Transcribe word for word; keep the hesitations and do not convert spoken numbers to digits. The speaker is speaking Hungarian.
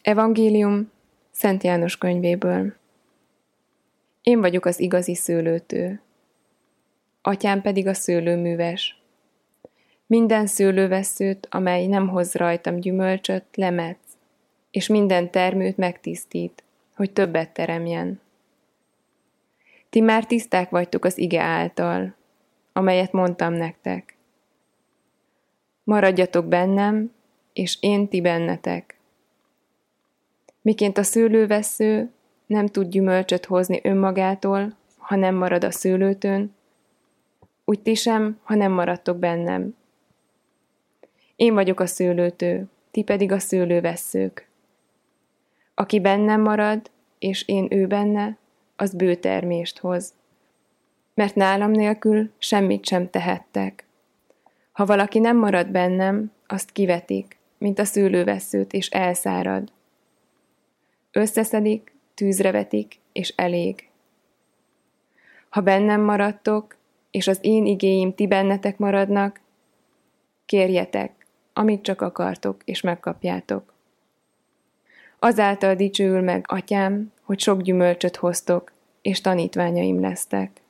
Evangélium Szent János könyvéből. Én vagyok az igazi szőlőtő, atyám pedig a szőlőműves. Minden szőlővesszőt, amely nem hoz rajtam gyümölcsöt, lemetsz, és minden termőt megtisztít, hogy többet teremjen. Ti már tiszták vagytok az ige által, amelyet mondtam nektek. Maradjatok bennem, és én ti bennetek. Miként a szőlővessző nem tud gyümölcsöt hozni önmagától, ha nem marad a szőlőtőn, úgy ti sem, ha nem maradtok bennem. Én vagyok a szőlőtő, ti pedig a szőlővesszők. Aki bennem marad, és én ő benne, az bő termést hoz. Mert nálam nélkül semmit sem tehettek. Ha valaki nem marad bennem, azt kivetik, mint a szőlővesszőt, és elszárad. Összeszedik, tűzre vetik, és elég. Ha bennem maradtok, és az én igéim ti bennetek maradnak, kérjetek, amit csak akartok, és megkapjátok. Azáltal dicsőül meg atyám, hogy sok gyümölcsöt hoztok, és tanítványaim lesztek.